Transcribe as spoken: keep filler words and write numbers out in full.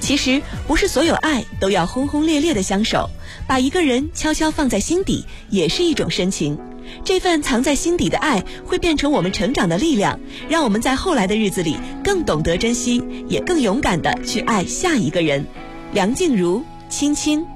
其实不是所有爱都要轰轰烈烈的相守，把一个人悄悄放在心底也是一种深情。这份藏在心底的爱会变成我们成长的力量，让我们在后来的日子里更懂得珍惜，也更勇敢地去爱下一个人。梁静茹，亲亲。